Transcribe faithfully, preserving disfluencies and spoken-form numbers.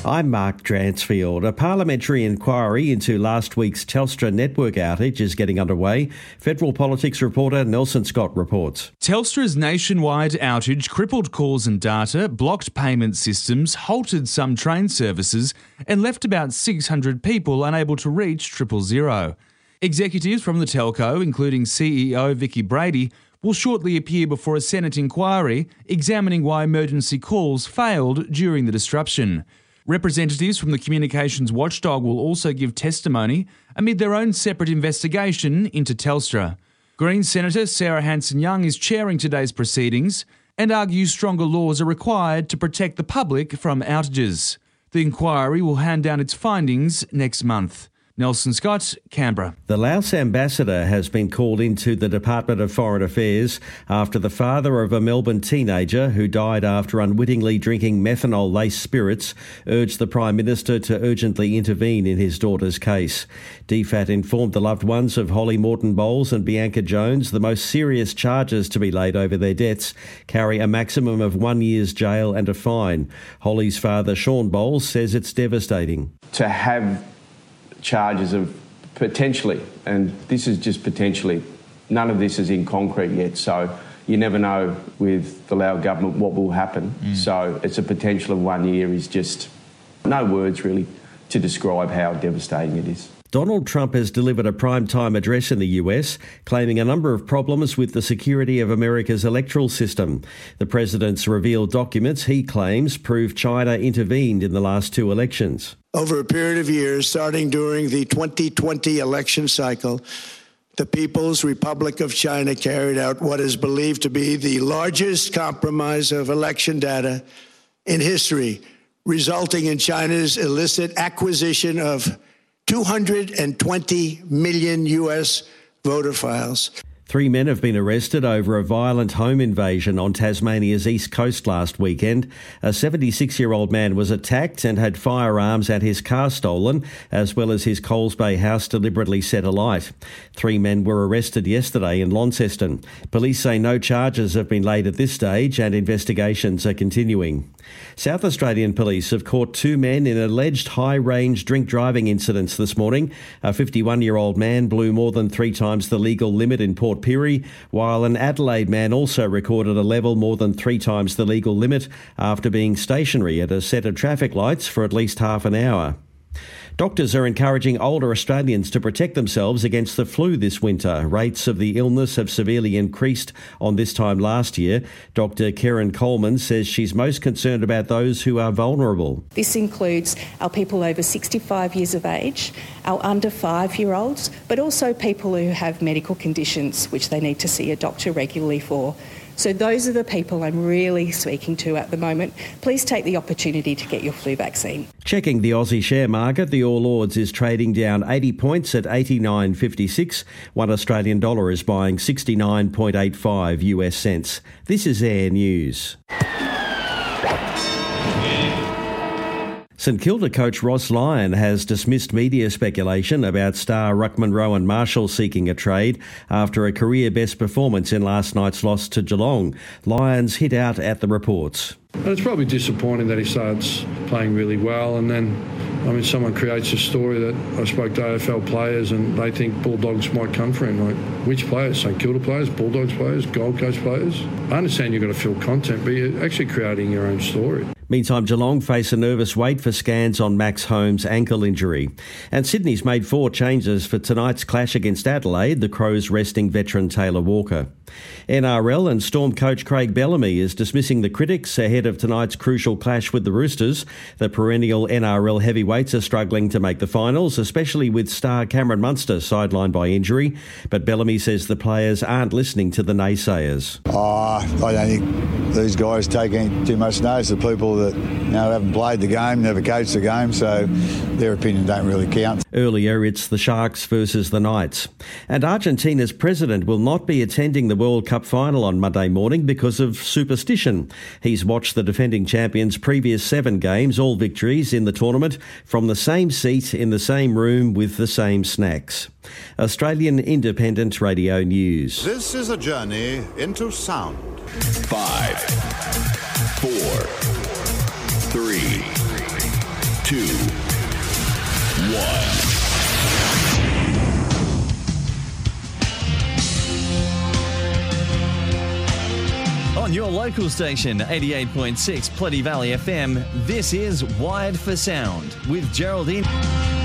I'm Mark Dransfield. A parliamentary inquiry into last week's Telstra network outage is getting underway. Federal politics reporter Nelson Scott reports. Telstra's nationwide outage crippled calls and data, blocked payment systems, halted some train services and left about six hundred people unable to reach triple zero. Executives from the telco, including C E O Vicki Brady, will shortly appear before a Senate inquiry examining why emergency calls failed during the disruption. Representatives from the communications watchdog will also give testimony amid their own separate investigation into Telstra. Greens Senator Sarah Hanson-Young is chairing today's proceedings and argues stronger laws are required to protect the public from outages. The inquiry will hand down its findings next month. Nelson Scott, Canberra. The Laos ambassador has been called into the Department of Foreign Affairs after the father of a Melbourne teenager who died after unwittingly drinking methanol-laced spirits urged the Prime Minister to urgently intervene in his daughter's case. D F A T informed the loved ones of Holly Morton-Bowles and Bianca Jones the most serious charges to be laid over their deaths carry a maximum of one year's jail and a fine. Holly's father, Sean Bowles, says it's devastating. To have charges of potentially, and this is just potentially, none of this is in concrete yet, so you never know with the Lao government what will happen. Mm. So it's a potential of one year is just no words really to describe how devastating it is. Donald Trump has delivered a prime-time address in the U S, claiming a number of problems with the security of America's electoral system. The president's revealed documents, he claims, prove China intervened in the last two elections. Over a period of years, starting during the twenty twenty election cycle, the People's Republic of China carried out what is believed to be the largest compromise of election data in history, resulting in China's illicit acquisition of two hundred twenty million U S voter files. Three men have been arrested over a violent home invasion on Tasmania's east coast last weekend. A seventy-six-year-old man was attacked and had firearms and his car stolen, as well as his Coles Bay house deliberately set alight. Three men were arrested yesterday in Launceston. Police say no charges have been laid at this stage and investigations are continuing. South Australian police have caught two men in alleged high-range drink driving incidents this morning. A fifty-one-year-old man blew more than three times the legal limit in Port Pirie, while an Adelaide man also recorded a level more than three times the legal limit after being stationary at a set of traffic lights for at least half an hour. Doctors are encouraging older Australians to protect themselves against the flu this winter. Rates of the illness have severely increased on this time last year. Doctor Karen Coleman says she's most concerned about those who are vulnerable. This includes our people over sixty-five years of age, our under five-year-olds, but also people who have medical conditions which they need to see a doctor regularly for. So those are the people I'm really speaking to at the moment. Please take the opportunity to get your flu vaccine. Checking the Aussie share market, the All Ords is trading down eighty points at eighty-nine fifty-six. One Australian dollar is buying sixty-nine point eight five U S cents. This is Air News. St Kilda coach Ross Lyon has dismissed media speculation about star ruckman Rowan Marshall seeking a trade after a career-best performance in last night's loss to Geelong. Lyon's hit out at the reports. It's probably disappointing that he starts playing really well and then, I mean, someone creates a story that I spoke to A F L players and they think Bulldogs might come for him. Like, which players? St Kilda players, Bulldogs players, Gold Coast players? I understand you've got to fill content, but you're actually creating your own story. Meantime, Geelong face a nervous wait for scans on Max Holmes' ankle injury. And Sydney's made four changes for tonight's clash against Adelaide, the Crows resting veteran Taylor Walker. N R L and Storm coach Craig Bellamy is dismissing the critics ahead of tonight's crucial clash with the Roosters. The perennial N R L heavyweights are struggling to make the finals, especially with star Cameron Munster sidelined by injury. But Bellamy says the players aren't listening to the naysayers. Oh, I don't think these guys take any too much notice of people that, you know, haven't played the game, never coached the game, so their opinion don't really count. Earlier, it's the Sharks versus the Knights. And Argentina's president will not be attending the World Cup final on Monday morning because of superstition. He's watched the defending champions' previous seven games, all victories in the tournament, from the same seat in the same room with the same snacks. Australian Independent Radio News. This is a journey into sound. Five, four, three, two, one. On your local station, eighty-eight point six Plenty Valley F M, this is Wired for Sound with Geraldine.